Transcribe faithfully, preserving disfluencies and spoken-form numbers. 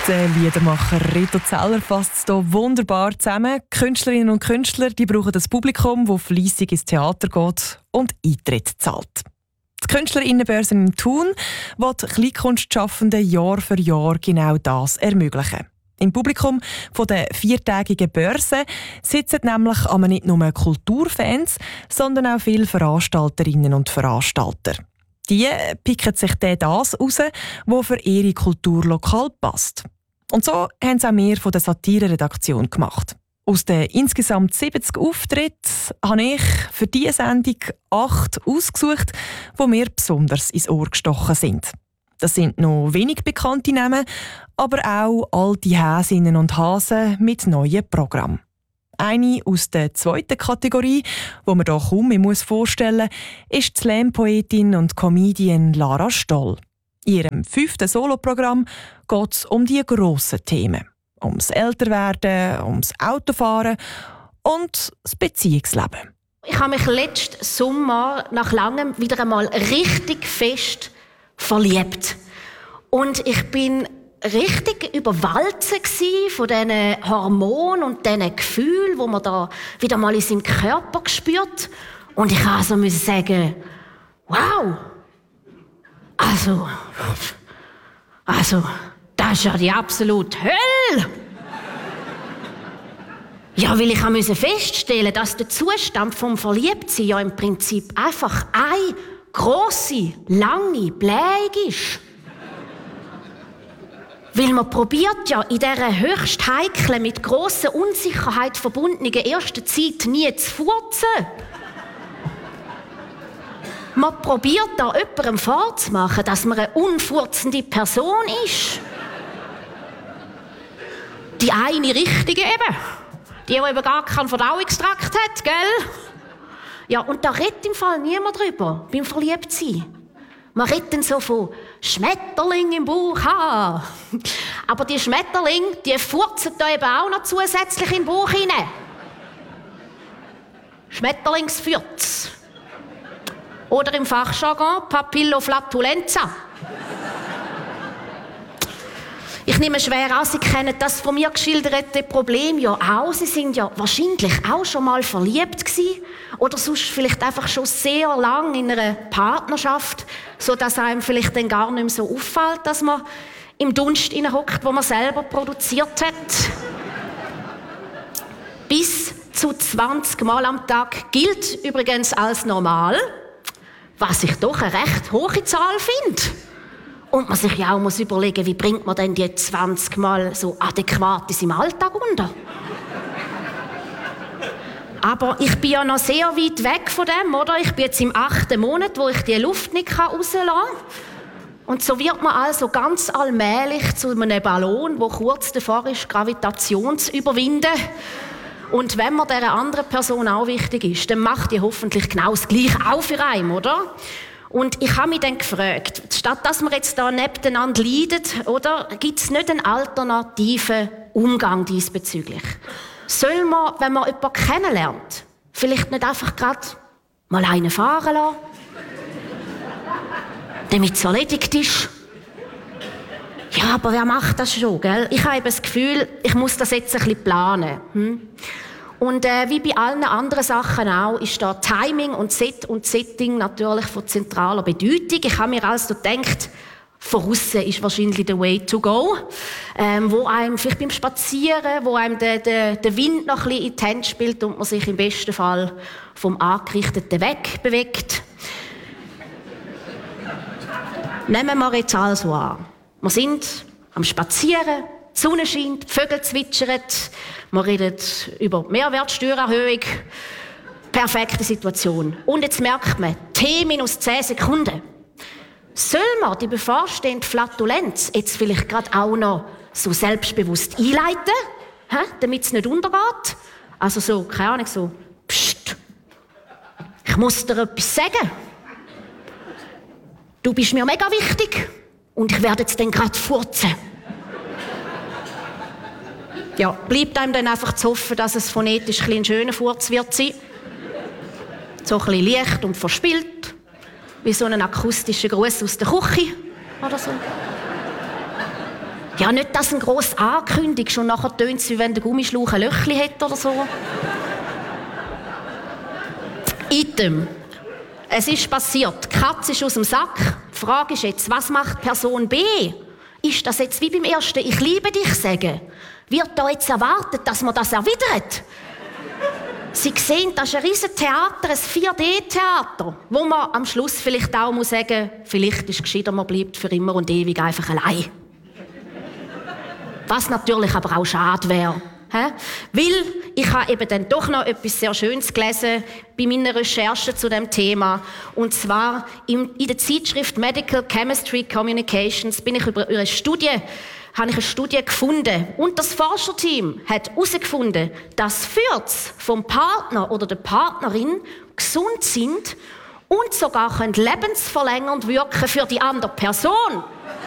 Der Liedermacher Reto Zeller fasst es hier wunderbar zusammen. Künstlerinnen und Künstler die brauchen das Publikum, das fleissig ins Theater geht und Eintritt zahlt. Die Künstlerinnenbörse in Thun will Kleinkunstschaffenden Jahr für Jahr genau das ermöglichen. Im Publikum der viertägigen Börse sitzen nämlich aber nicht nur Kulturfans, sondern auch viele Veranstalterinnen und Veranstalter. Die picken sich dann das raus, was für ihre Kultur lokal passt. Und so haben es auch wir von der Satire-Redaktion gemacht. Aus den insgesamt siebzig Auftritten habe ich für diese Sendung acht ausgesucht, die mir besonders ins Ohr gestochen sind. Das sind noch wenig bekannte Namen, aber auch alte Häsinnen und Hasen mit neuen Programmen. Eine aus der zweiten Kategorie, die man hier kaum mehr vorstellen muss, ist die Slam-Poetin und Comedian Lara Stoll. In ihrem fünften Soloprogramm geht es um die grossen Themen. Ums Älterwerden, ums Autofahren und das Beziehungsleben. Ich habe mich letzten Sommer nach langem wieder einmal richtig fest verliebt. Und ich bin richtig überwältigt von diesen Hormonen und diesen Gefühlen, die man da wieder mal in seinem Körper spürt. Und ich also musste sagen, wow, also, also, das ist ja die absolute Hölle. Ja, weil ich musste feststellen, dass der Zustand vom Verliebtsein ja im Prinzip einfach eine grosse, lange Pflege ist. Weil man probiert ja in dieser höchst heiklen, mit grosser Unsicherheit verbundenen ersten Zeit nie zu furzen. Man probiert da jemandem vorzumachen, dass man eine unfurzende Person ist. Die eine richtige eben. Die, die eben gar keinen Verdauungstrakt hat, gell? Ja, und da redet im Fall niemand drüber, beim Verliebtsein. Man redet dann so von Schmetterling im Bauch haben. Aber die Schmetterlinge, die furzen da eben auch noch zusätzlich in den Bauch hinein. Schmetterlingsfürz. Oder im Fachjargon Papilloflatulenza. Ich nehme schwer an, Sie kennen das von mir geschilderte Problem ja auch. Sie sind ja wahrscheinlich auch schon mal verliebt gewesen. Oder sonst vielleicht einfach schon sehr lang in einer Partnerschaft, sodass einem vielleicht dann gar nicht mehr so auffällt, dass man im Dunst hockt, wo man selber produziert hat. Bis zu zwanzig Mal am Tag gilt übrigens als normal, was ich doch eine recht hohe Zahl finde. Und man sich ja auch muss überlegen, wie bringt man denn die zwanzig Mal so adäquat in seinem Alltag unter? Aber ich bin ja noch sehr weit weg von dem, oder? Ich bin jetzt im achten Monat, wo ich die Luft nicht rauslassen kann. Und so wird man also ganz allmählich zu einem Ballon, der kurz davor ist, Gravitation zu überwinden. Und wenn man dieser anderen Person auch wichtig ist, dann macht die hoffentlich genau das Gleiche auch für einen, oder? Und ich habe mich dann gefragt, statt dass wir jetzt da nebeneinander leiden, oder, gibt es nicht einen alternativen Umgang diesbezüglich? Soll man, wenn man jemanden kennenlernt, vielleicht nicht einfach gerade mal einen fahren lassen? Damit es erledigt ist? Ja, aber wer macht das schon, gell? Ich habe das Gefühl, ich muss das jetzt ein bisschen planen. Hm? Und äh, wie bei allen anderen Sachen auch, ist da Timing und Set und Setting natürlich von zentraler Bedeutung. Ich habe mir also gedacht, von aussen ist wahrscheinlich der Way to go, ähm, wo einem vielleicht beim Spazieren, wo einem der, der, der Wind noch ein bisschen in die Hände spielt und man sich im besten Fall vom Angerichteten wegbewegt. Nehmen wir jetzt also an. Wir sind am Spazieren, die Sonne scheint, die Vögel zwitschern, wir reden über die Mehrwertsteuererhöhung. Perfekte Situation. Und jetzt merkt man, T minus zehn Sekunden. Soll man die bevorstehende Flatulenz jetzt vielleicht gerade auch noch so selbstbewusst einleiten, damit es nicht untergeht? Also so, keine Ahnung, so, pst, ich muss dir etwas sagen. Du bist mir mega wichtig und ich werde jetzt dann gerade furzen. Ja, bleibt einem dann einfach zu hoffen, dass es phonetisch ein, ein schöner Furz wird sein. So ein bisschen leicht und verspielt. Wie so ein akustischer Gruß aus der Küche oder so. Ja, nicht, dass du ihn gross ankündigst und nachher tönt es, wie wenn der Gummischlauch ein Löchli hat oder so. Item. Es ist passiert. Die Katze ist aus dem Sack. Die Frage ist jetzt, was macht Person B? Ist das jetzt wie beim ersten «Ich liebe dich» sagen? Wird da jetzt erwartet, dass man das erwidert? Sie sehen, das ist ein riesen Theater, ein vier D-Theater, wo man am Schluss vielleicht auch muss sagen, vielleicht ist es gescheiter, man bleibt für immer und ewig einfach allein. Was natürlich aber auch schade wäre. He? Weil ich habe eben dann doch noch etwas sehr Schönes gelesen bei meiner Recherche zu dem Thema. Und zwar in, in der Zeitschrift Medical Chemistry Communications bin ich über, über eine Studie, habe ich eine Studie gefunden. Und das Forscherteam hat herausgefunden, dass Fürze vom Partner oder der Partnerin gesund sind und sogar lebensverlängernd wirken für die andere Person.